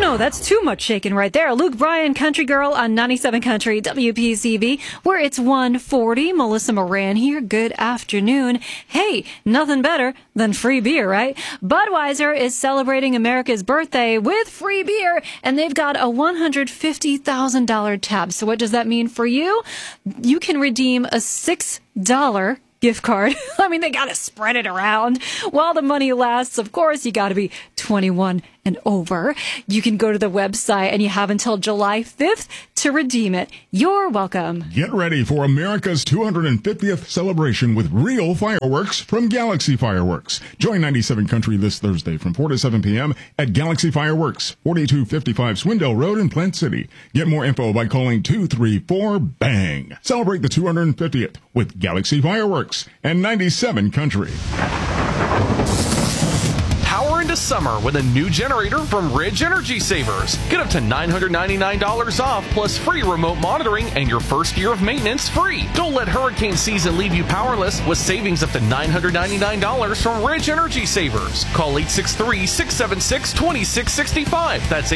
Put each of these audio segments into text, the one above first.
No, that's too much shaking right there. Luke Bryan, Country Girl on 97 Country WPCB, where it's 1:40. Melissa Moran here. Good afternoon. Hey, nothing better than free beer, right? Budweiser is celebrating America's birthday with free beer, and they've got a $150,000 tab. So what does that mean for you? You can redeem a $6 gift card. I mean, they got to spread it around. While the money lasts, of course, you got to be 21 and over. You can go to the website, and you have until July 5th to redeem it. You're welcome. Get ready for America's 250th celebration with real fireworks from Galaxy Fireworks. Join 97 Country this Thursday from 4 to 7 p.m. at Galaxy Fireworks, 4255 Swindell Road in Plant City. Get more info by calling 234-BANG. Celebrate the 250th with Galaxy Fireworks and 97 Country. Power into summer with a new generator from Ridge Energy Savers. Get up to $999 off plus free remote monitoring and your first year of maintenance free. Don't let hurricane season leave you powerless with savings up to $999 from Ridge Energy Savers. Call 863-676-2665. That's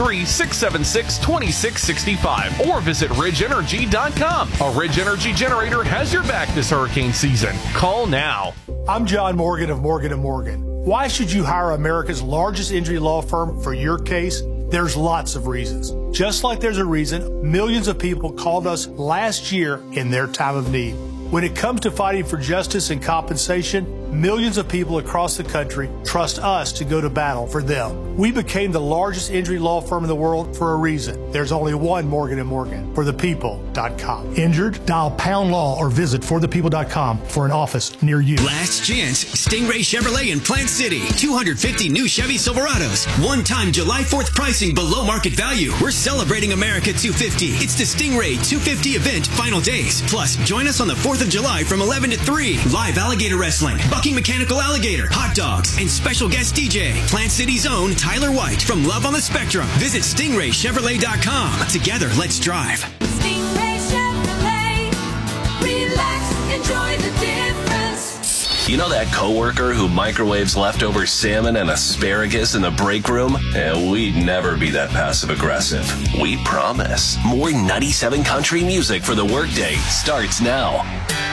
863-676-2665. Or visit ridgeenergy.com. A Ridge Energy generator has your back this hurricane season. Call now. I'm John Morgan of Morgan & Morgan. Why should you hire America's largest injury law firm for your case? There's lots of reasons. Just like there's a reason millions of people called us last year in their time of need. When it comes to fighting for justice and compensation, millions of people across the country trust us to go to battle for them. We became the largest injury law firm in the world for a reason. There's only one Morgan & Morgan, forthepeople.com. Injured? Dial #law or visit forthepeople.com for an office near you. Last chance, Stingray Chevrolet in Plant City. 250 new Chevy Silverados. One-time July 4th pricing below market value. We're celebrating America 250. It's the Stingray 250 event final days. Plus, join us on the 4th of July from 11 to 3. Live alligator wrestling, bucking mechanical alligator, hot dogs, and special guest DJ, Plant City's own Tyler White from Love on the Spectrum. Visit StingrayChevrolet.com. Together, let's drive. Stingray Chevrolet. Relax, enjoy the difference. You know that coworker who microwaves leftover salmon and asparagus in the break room? We'd never be that passive-aggressive. We promise. More 97 Country music for the workday starts now.